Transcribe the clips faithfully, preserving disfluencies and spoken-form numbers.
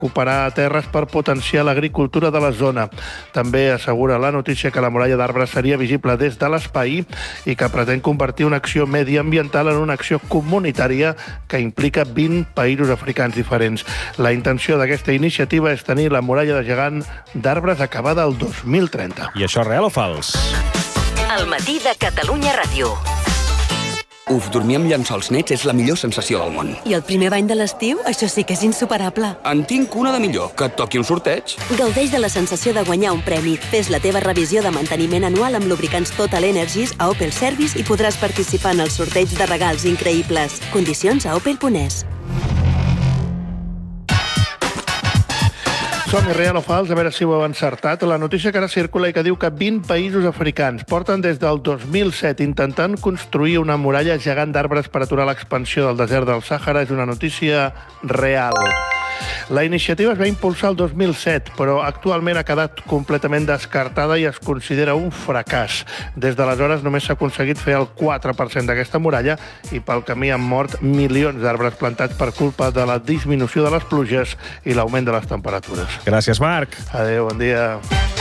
recuperar terres per potenciar l'agricultura de la zona. També assegura la notícia que la muralla d'arbres seria visible des de l'espai i que pretén convertir una acció mediambiental en una acció comunitària que implica vint països africans diferents. La intenció d'aquesta iniciativa és tenir la muralla de gegant d'arbres acabada el dos mil trenta. I això és real o fals? El matí de Catalunya Ràdio. Uf, dormir amb llençols nets és la millor sensació del món. I el primer bany de l'estiu? Això sí que és insuperable. En tinc una de millor, que et toqui un sorteig. Gaudeix de la sensació de guanyar un premi. Fes la teva revisió de manteniment anual amb lubricants Total Energies a Opel Service i podràs participar en el sorteig de regals increïbles. Condicions a opel punt es. Som-hi, real o fals, a veure si ho heu encertat. La notícia que ara circula i que diu que vint països africans porten des del dos mil set intentant construir una muralla gegant d'arbres per aturar l'expansió del desert del Sàhara és una notícia real. La iniciativa es va impulsar el dos mil set, però actualment ha quedat completament descartada i es considera un fracàs. Des d'aleshores només s'ha aconseguit fer el quatre per cent d'aquesta muralla i pel camí han mort milions d'arbres plantats per culpa de la disminució de les pluges i l'augment de les temperatures. Gràcies, Marc. Adéu, bon dia.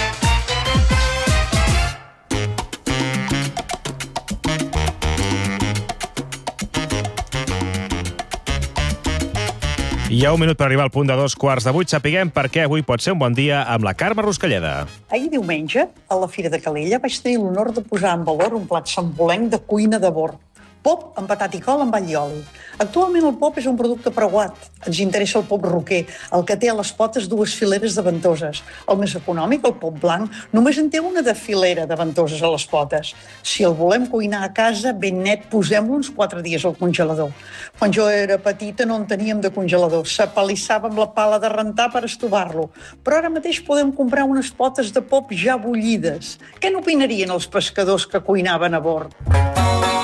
Hi ha un minut per arribar al punt de dos quarts de vuit. Sapiguem per què avui pot ser un bon dia amb la Carme Ruscalleda. Ahir diumenge, a la Fira de Calella, vaig tenir l'honor de posar en valor un plat santbolenc de cuina de bord. Pop amb patat i col amb all i oli. Actualment el pop és un producte preuat. Ens interessa el pop roquer, el que té a les potes dues fileres de ventoses. El més econòmic, el pop blanc, només en té una de filera de ventoses a les potes. Si el volem cuinar a casa, ben net, posem-lo uns quatre dies al congelador. Quan jo era petita no en teníem de congelador. S'apalissava amb la pala de rentar per estovar-lo. Però ara mateix podem comprar unes potes de pop ja bullides. Què n'opinarien els pescadors que cuinaven a bord?